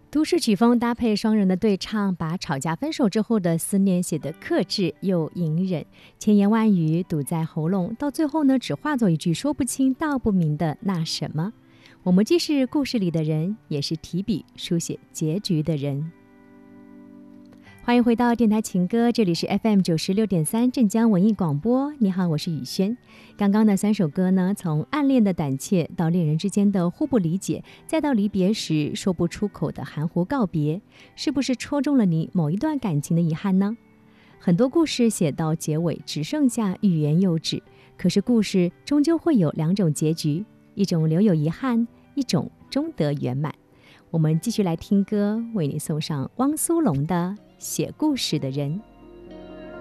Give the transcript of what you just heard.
都市曲风搭配双人的对唱，把吵架分手之后的思念写得克制又隐忍，千言万语堵在喉咙，到最后呢，只化作一句说不清道不明的那什么。我们既是故事里的人，也是提笔书写结局的人。欢迎回到电台情歌，这里是 FM96.3 镇江文艺广播。你好，我是雨轩。刚刚的3首歌呢，从暗恋的胆怯到恋人之间的互不理解，再到离别时说不出口的含糊告别，是不是戳中了你某一段感情的遗憾呢？很多故事写到结尾只剩下欲言又止，可是故事终究会有2种结局，一种留有遗憾，一种终得圆满。我们继续来听歌，为你送上汪苏泷的《写故事的人》。